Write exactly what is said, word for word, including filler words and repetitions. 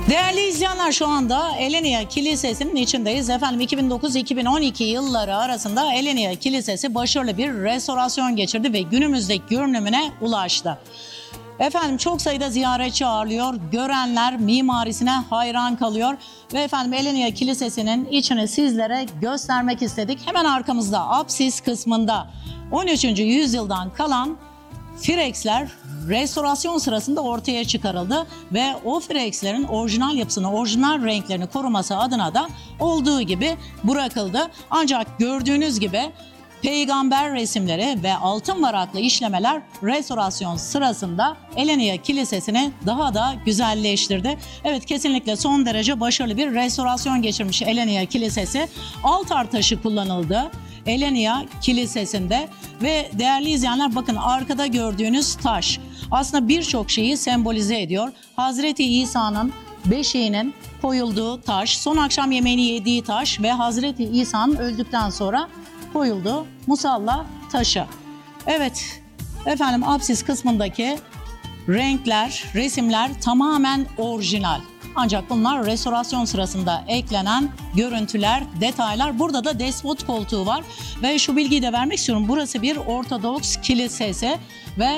Değerli izleyenler, şu anda Elenia Kilisesi'nin içindeyiz. Efendim iki bin dokuz iki bin on iki yılları arasında Elenia Kilisesi başarılı bir restorasyon geçirdi ve günümüzdeki görünümüne ulaştı. Efendim çok sayıda ziyaretçi ağırlıyor. Görenler mimarisine hayran kalıyor. Ve efendim Elenia Kilisesi'nin içini sizlere göstermek istedik. Hemen arkamızda apsis kısmında on üçüncü yüzyıldan kalan Frexler restorasyon sırasında ortaya çıkarıldı ve o Frexlerin orijinal yapısını, orijinal renklerini koruması adına da olduğu gibi bırakıldı. Ancak gördüğünüz gibi peygamber resimleri ve altın varaklı işlemeler restorasyon sırasında Elenia Kilisesi'ni daha da güzelleştirdi. Evet, kesinlikle son derece başarılı bir restorasyon geçirmiş Elenia Kilisesi. Altar taşı kullanıldı Elenia Kilisesi'nde ve değerli izleyenler, bakın arkada gördüğünüz taş aslında birçok şeyi sembolize ediyor. Hazreti İsa'nın beşiğinin koyulduğu taş, son akşam yemeğini yediği taş ve Hazreti İsa'nın öldükten sonra koyulduğu musalla taşı. Evet efendim, apsis kısmındaki renkler, resimler tamamen orijinal. Ancak bunlar restorasyon sırasında eklenen görüntüler, detaylar. Burada da despot koltuğu var ve şu bilgiyi de vermek istiyorum. Burası bir Ortodoks kilisesi ve